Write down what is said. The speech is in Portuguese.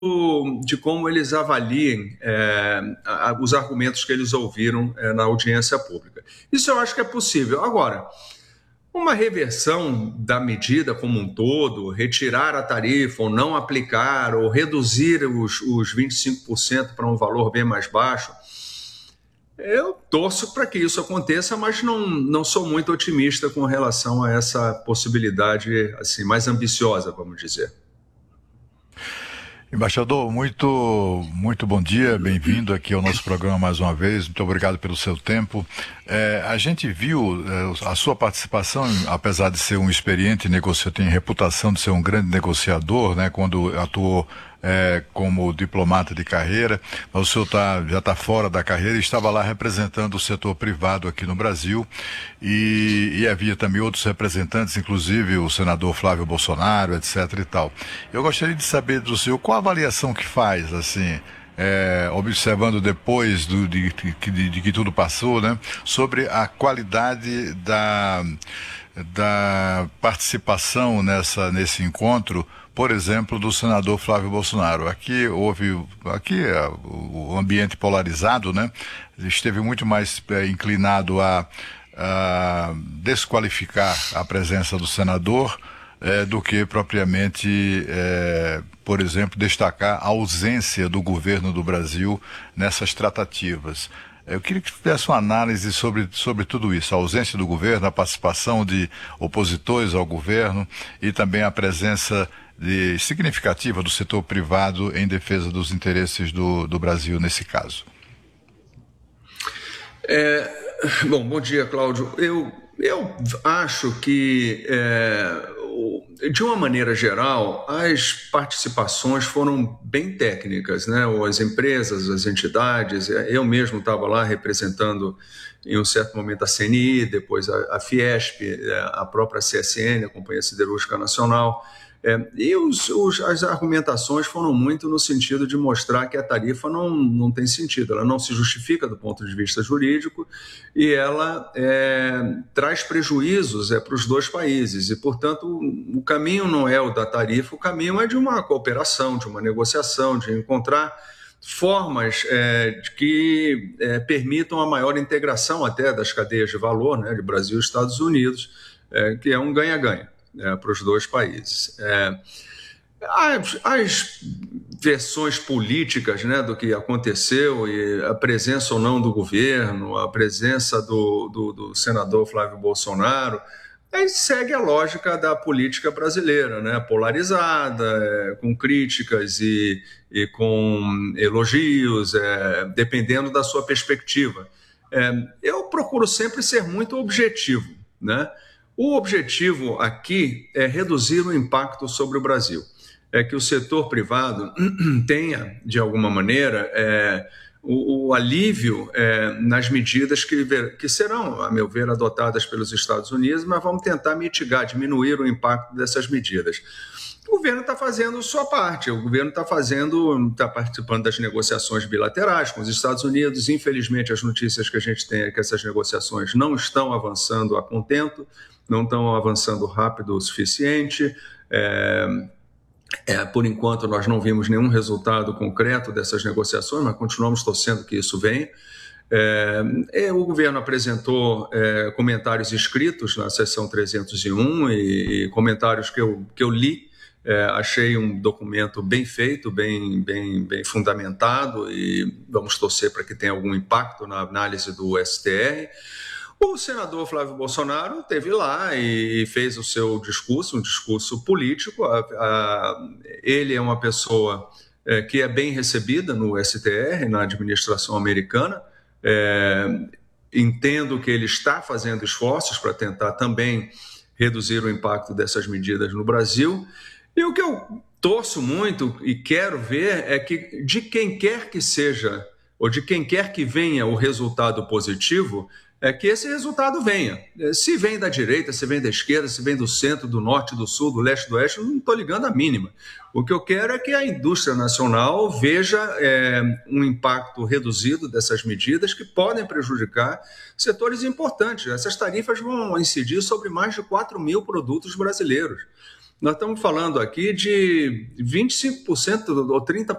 de como eles avaliem os argumentos que eles ouviram na audiência pública. Isso eu acho que é possível. Agora, uma reversão da medida como um todo, retirar a tarifa ou não aplicar, ou reduzir os 25% para um valor bem mais baixo, eu torço para que isso aconteça, mas não sou muito otimista com relação a essa possibilidade assim, mais ambiciosa, vamos dizer. Embaixador, muito bom dia, bem-vindo aqui ao nosso programa mais uma vez, muito obrigado pelo seu tempo. A gente viu a sua participação, apesar de ser um experiente negociador, tem reputação de ser um grande negociador, né, quando atuou como diplomata de carreira, mas o senhor já está fora da carreira e estava lá representando o setor privado aqui no Brasil e havia também outros representantes, inclusive o senador Flávio Bolsonaro, etc. e tal. Eu gostaria de saber do senhor qual a avaliação que faz, assim, observando depois de que tudo passou, né, sobre a qualidade da participação nesse encontro, por exemplo, do senador Flávio Bolsonaro. Aqui o ambiente polarizado, né, esteve muito mais inclinado a desqualificar a presença do senador do que propriamente, por exemplo, destacar a ausência do governo do Brasil nessas tratativas. Eu queria que tivesse uma análise sobre tudo isso, a ausência do governo, a participação de opositores ao governo e também a presença significativa do setor privado em defesa dos interesses do Brasil nesse caso. Bom dia, Cláudio. Eu acho que, de uma maneira geral, as participações foram bem técnicas, né? As empresas, as entidades, eu mesmo estava lá representando em um certo momento a CNI, depois a Fiesp, a própria CSN, a Companhia Siderúrgica Nacional. As argumentações foram muito no sentido de mostrar que a tarifa não tem sentido, ela não se justifica do ponto de vista jurídico e ela traz prejuízos para os dois países e, portanto, o caminho não é o da tarifa, o caminho é de uma cooperação, de uma negociação, de encontrar formas que permitam a maior integração até das cadeias de valor, né, de Brasil e Estados Unidos, que é um ganha-ganha para os dois países. As versões políticas, né, do que aconteceu e a presença ou não do governo, a presença do senador Flávio Bolsonaro, segue a lógica da política brasileira, né, polarizada, com críticas e com elogios, dependendo da sua perspectiva. Eu procuro sempre ser muito objetivo, né? O objetivo aqui é reduzir o impacto sobre o Brasil. É que o setor privado tenha, de alguma maneira, o alívio nas medidas que serão, a meu ver, adotadas pelos Estados Unidos, mas vamos tentar mitigar, diminuir o impacto dessas medidas. O governo está fazendo sua parte, o governo está participando das negociações bilaterais com os Estados Unidos. Infelizmente, as notícias que a gente tem é que essas negociações não estão avançando a contento, não estão avançando rápido o suficiente. Por enquanto, nós não vimos nenhum resultado concreto dessas negociações, mas continuamos torcendo que isso venha. O governo apresentou comentários escritos na sessão 301 e comentários que eu li. Achei um documento bem feito, bem fundamentado, e vamos torcer para que tenha algum impacto na análise do STR. O senador Flávio Bolsonaro esteve lá e fez o seu discurso, um discurso político. Ele é uma pessoa que é bem recebida no STR, na administração americana. Entendo que ele está fazendo esforços para tentar também reduzir o impacto dessas medidas no Brasil. E o que eu torço muito e quero ver é que, de quem quer que seja, ou de quem quer que venha o resultado positivo, que esse resultado venha. Se vem da direita, se vem da esquerda, se vem do centro, do norte, do sul, do leste, do oeste, eu não estou ligando a mínima. O que eu quero é que a indústria nacional veja um impacto reduzido dessas medidas que podem prejudicar setores importantes. Essas tarifas vão incidir sobre mais de 4 mil produtos brasileiros. Nós estamos falando aqui de 25% ou